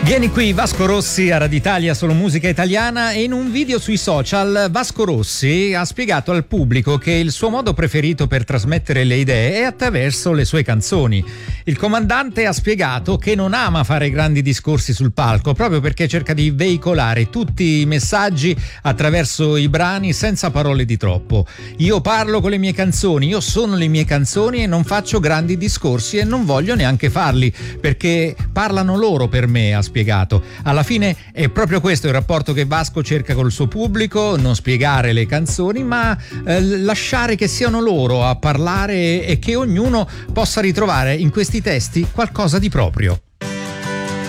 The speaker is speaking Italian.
Vieni qui Vasco Rossi a Radio Italia, solo musica italiana, e in un video sui social Vasco Rossi ha spiegato al pubblico che il suo modo preferito per trasmettere le idee è attraverso le sue canzoni. Il comandante ha spiegato che non ama fare grandi discorsi sul palco proprio perché cerca di veicolare tutti i messaggi attraverso i brani senza parole di troppo. Io parlo con le mie canzoni, io sono le mie canzoni e non faccio grandi discorsi e non voglio neanche farli perché parlano loro per me, ha spiegato. Alla fine è proprio questo il rapporto che Vasco cerca col suo pubblico: non spiegare le canzoni ma lasciare che siano loro a parlare e che ognuno possa ritrovare in questi testi qualcosa di proprio.